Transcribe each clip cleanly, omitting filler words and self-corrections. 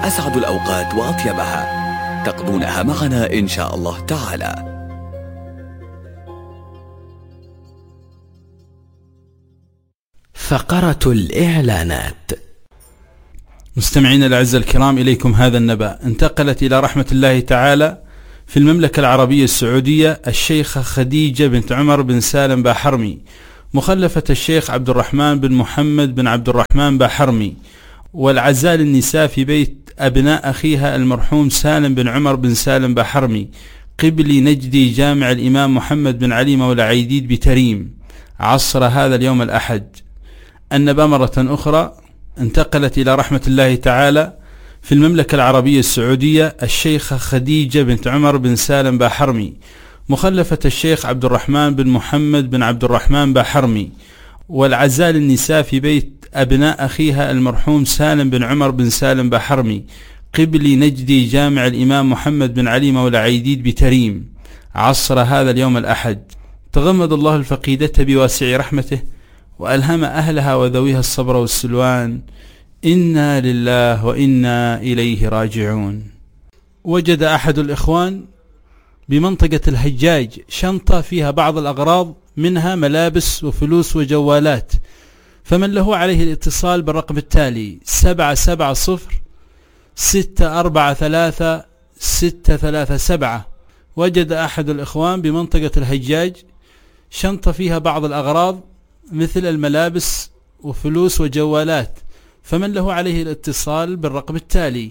أسعد الأوقات وأطيبها تقضونها معنا إن شاء الله تعالى. فقرة الإعلانات. مستمعينا الأعزاء الكرام، إليكم هذا النبأ. انتقلت إلى رحمة الله تعالى في المملكة العربية السعودية الشيخة خديجة بنت عمر بن سالم باحرمي، مخلفة الشيخ عبد الرحمن بن محمد بن عبد الرحمن باحرمي، والعزاء للنساء في بيت أبناء أخيها المرحوم سالم بن عمر بن سالم باحرمي، قبلي نجدي جامع الإمام محمد بن علي مولى عيديد بتريم، عصر هذا اليوم الأحد. النبأ مرة أخرى. انتقلت إلى رحمة الله تعالى في المملكة العربية السعودية الشيخة خديجة بنت عمر بن سالم باحرمي، مخلفة الشيخ عبد الرحمن بن محمد بن عبد الرحمن باحرمي، والعزاء للنساء في بيت أبناء أخيها المرحوم سالم بن عمر بن سالم باحرمي، قبلي نجدي جامع الإمام محمد بن علي مولى عيديد بتريم، عصر هذا اليوم الأحد. تغمد الله الفقيدة بواسع رحمته وألهم أهلها وذويها الصبر والسلوان. إنا لله وإنا إليه راجعون. وجد أحد الإخوان بمنطقة الحجاج شنطة فيها بعض الأغراض، منها ملابس وفلوس وجوالات، فمن له عليه الاتصال بالرقم التالي 770-643-637. وجد أحد الإخوان بمنطقة الحجاج شنطة فيها بعض الأغراض مثل الملابس وفلوس وجوالات، فمن له عليه الاتصال بالرقم التالي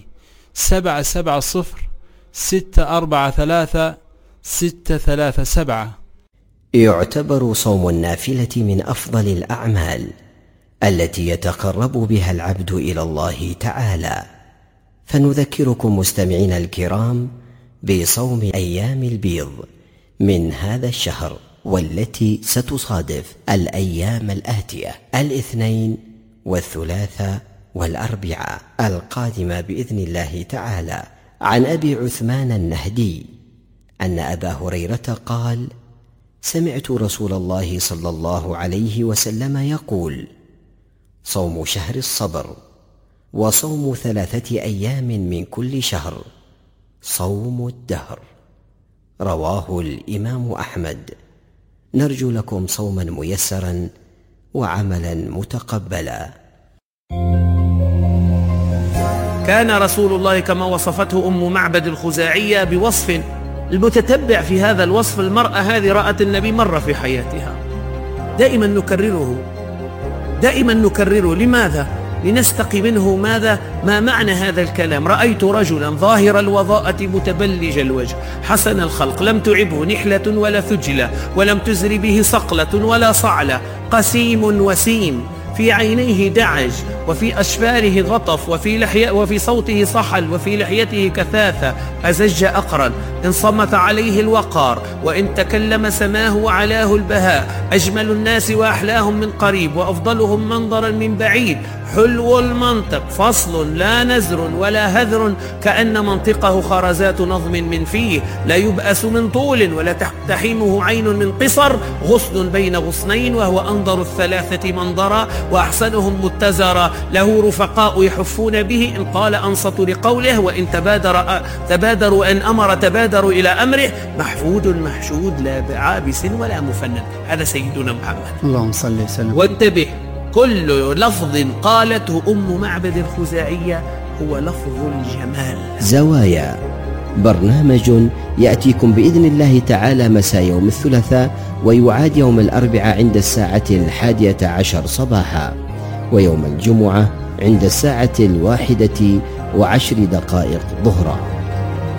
770-643-637. يعتبر صوم النافلة من أفضل الأعمال التي يتقرب بها العبد إلى الله تعالى، فنذكركم مستمعينا الكرام بصوم أيام البيض من هذا الشهر، والتي ستصادف الأيام الآتية: الاثنين والثلاثاء والأربعاء القادمة بإذن الله تعالى. عن أبي عثمان النهدي أن أبا هريرة قال: سمعت رسول الله صلى الله عليه وسلم يقول: صوم شهر الصبر، وصوم 3 أيام من كل شهر صوم الدهر. رواه الإمام أحمد. نرجو لكم صوما ميسرا وعملا متقبلا. كان رسول الله كما وصفته أم معبد الخزاعية بوصف، المتتبع في هذا الوصف المرأة هذه رأت النبي مرة في حياتها. دائما نكرره. لماذا؟ لنستقي منه ما معنى هذا الكلام. رأيت رجلا ظاهر الوضاءة متبلج الوجه حسن الخلق، لم تعبه نحلة ولا ثجلة، ولم تزر به صقلة ولا صعلة، قسيم وسيم، في عينيه دعج، وفي أشفاره غطف، وفي صوته صحل، وفي لحيته كثاثة، أزج أقرن، إن صمت عليه الوقار، وإن تكلم سماه وعلاه البهاء، أجمل الناس وأحلاهم من قريب، وأفضلهم منظرا من بعيد، حلو المنطق، فصل لا نزر ولا هذر، كأن منطقه خرزات نظم من فيه، لا يبأس من طول ولا تحتحمه عين من قصر، غصن بين غصنين، وهو أنظر الثلاثة منظرا وأحسنهم متزرا، له رفقاء يحفون به، إن قال أنصتوا لقوله، وإن تبادروا أن أمر تبادروا إلى أمره، محفود محشود لا بعابس ولا مفند. هذا سيدنا محمد اللهم صل وسلم. وانتبه، كل لفظ قالته أم معبد الخزاعية هو لفظ الجمال. زوايا، برنامج يأتيكم بإذن الله تعالى مساء يوم الثلاثاء، ويعاد يوم الأربعاء عند الساعة 11 صباحا، ويوم الجمعة عند الساعة 1:10 ظهرا.